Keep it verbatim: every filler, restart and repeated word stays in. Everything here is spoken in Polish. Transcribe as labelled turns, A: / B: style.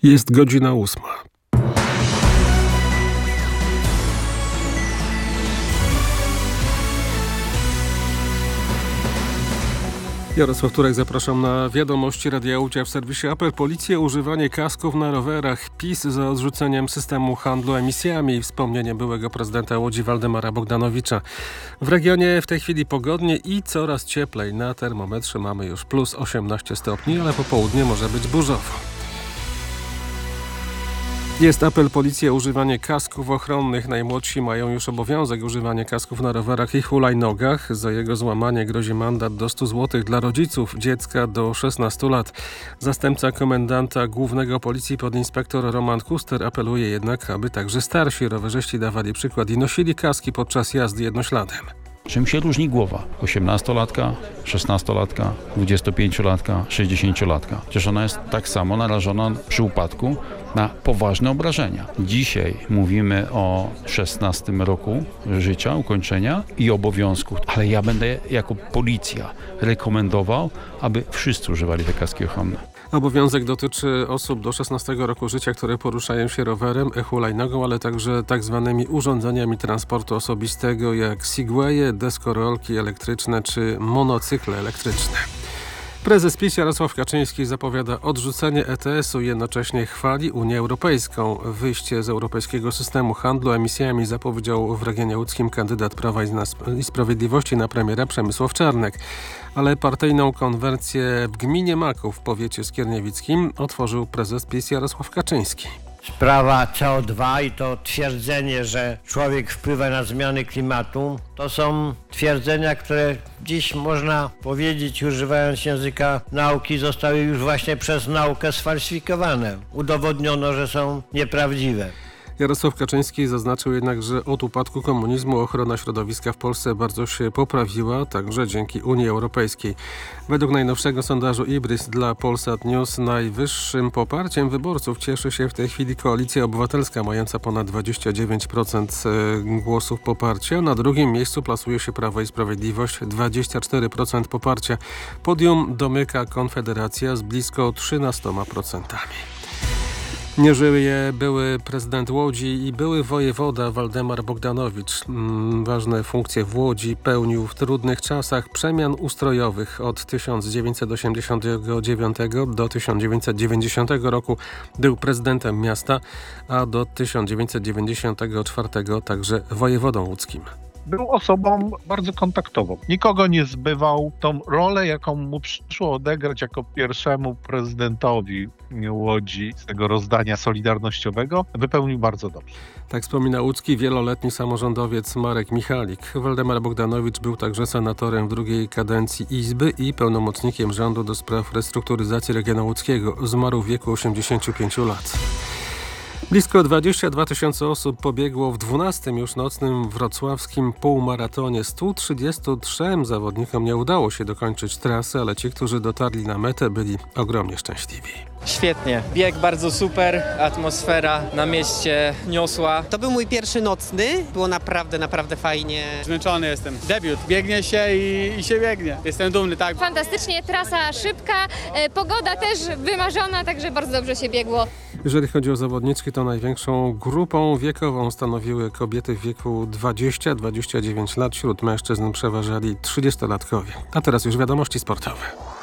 A: Jest godzina ósma. Jarosław Turek, zapraszam na wiadomości Radia Łódź w serwisie Apel. Policja, używanie kasków na rowerach, PiS za odrzuceniem systemu handlu emisjami i wspomnienie byłego prezydenta Łodzi Waldemara Bogdanowicza. W regionie w tej chwili pogodnie i coraz cieplej. Na termometrze mamy już plus osiemnaście stopni, ale po południu może być burzowo. Jest apel policji o używanie kasków ochronnych. Najmłodsi mają już obowiązek używania kasków na rowerach i hulajnogach. Za jego złamanie grozi mandat do stu złotych dla rodziców dziecka do szesnastu lat. Zastępca komendanta głównego policji podinspektor Roman Kuster apeluje jednak, aby także starsi rowerzyści dawali przykład i nosili kaski podczas jazdy jednośladem.
B: Czym się różni głowa osiemnastolatka, szesnastolatka, dwudziestopięciolatka, sześćdziesięciolatka? Przecież ona jest tak samo narażona przy upadku na poważne obrażenia. Dzisiaj mówimy o szesnastym roku życia, ukończenia i obowiązku, ale ja będę jako policja rekomendował, aby wszyscy używali te kaski ochronne.
A: Obowiązek dotyczy osób do szesnastego roku życia, które poruszają się rowerem, hulajnogą, ale także tak zwanymi urządzeniami transportu osobistego jak segwaye, deskorolki elektryczne czy monocykle elektryczne. Prezes PiS Jarosław Kaczyński zapowiada odrzucenie E T S u i jednocześnie chwali Unię Europejską. Wyjście z europejskiego systemu handlu emisjami zapowiedział w regionie łódzkim kandydat Prawa i Sprawiedliwości na premiera Przemysław Czarnek. Ale partyjną konwencję w gminie Maków w powiecie skierniewickim otworzył prezes PiS Jarosław Kaczyński.
C: Sprawa C O dwa i to twierdzenie, że człowiek wpływa na zmiany klimatu, to są twierdzenia, które dziś można powiedzieć, używając języka nauki, zostały już właśnie przez naukę sfalsyfikowane. Udowodniono, że są nieprawdziwe.
A: Jarosław Kaczyński zaznaczył jednak, że od upadku komunizmu ochrona środowiska w Polsce bardzo się poprawiła, także dzięki Unii Europejskiej. Według najnowszego sondażu Ibris dla Polsat News najwyższym poparciem wyborców cieszy się w tej chwili Koalicja Obywatelska, mająca ponad dwadzieścia dziewięć procent głosów poparcia. Na drugim miejscu plasuje się Prawo i Sprawiedliwość, dwadzieścia cztery procent poparcia. Podium domyka Konfederacja z blisko trzynastoma procentami. Nie żyje były prezydent Łodzi i były wojewoda Waldemar Bogdanowicz. Ważne funkcje w Łodzi pełnił w trudnych czasach przemian ustrojowych. Od tysiąc dziewięćset osiemdziesiątego dziewiątego do tysiąc dziewięćset dziewięćdziesiątego roku był prezydentem miasta, a do tysiąc dziewięćset dziewięćdziesiątego czwartego także wojewodą łódzkim.
D: Był osobą bardzo kontaktową. Nikogo nie zbywał. Tą rolę, jaką mu przyszło odegrać jako pierwszemu prezydentowi Łodzi z tego rozdania solidarnościowego, wypełnił bardzo dobrze.
A: Tak wspomina łódzki wieloletni samorządowiec Marek Michalik. Waldemar Bogdanowicz był także senatorem w drugiej kadencji Izby i pełnomocnikiem rządu do spraw restrukturyzacji regionu łódzkiego. Zmarł w wieku osiemdziesięciu pięciu lat. Blisko dwadzieścia dwa tysiące osób pobiegło w dwunastym już nocnym wrocławskim półmaratonie. stu trzydziestu trzem zawodnikom nie udało się dokończyć trasy, ale ci, którzy dotarli na metę, byli ogromnie szczęśliwi.
E: Świetnie. Bieg bardzo super, atmosfera na mieście niosła.
F: To był mój pierwszy nocny, było naprawdę, naprawdę fajnie.
G: Zmęczony jestem. Debiut. Biegnie się i, i się biegnie. Jestem dumny, tak.
H: Fantastycznie, trasa szybka, e, pogoda też wymarzona, także bardzo dobrze się biegło.
A: Jeżeli chodzi o zawodniczki, to największą grupą wiekową stanowiły kobiety w wieku dwadzieścia do dwudziestu dziewięciu lat. Wśród mężczyzn przeważali trzydziestolatkowie. A teraz już wiadomości sportowe.